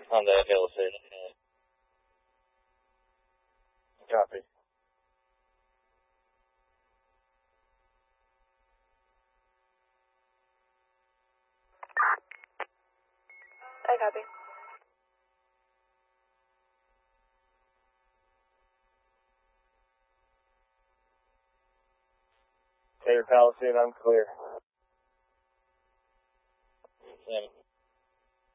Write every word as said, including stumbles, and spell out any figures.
on the Palisade. Copy. I copy. Taylor Palisade, I'm clear. Same.